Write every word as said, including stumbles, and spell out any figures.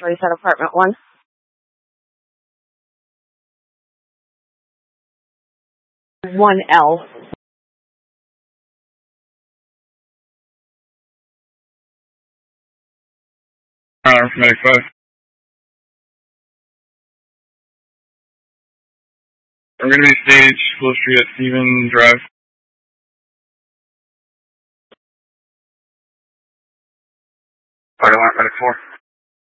Race at apartment one. one L. Alright, medic five. We're going to be staged Flow Street at Stephen Drive. Alright, I want medic four.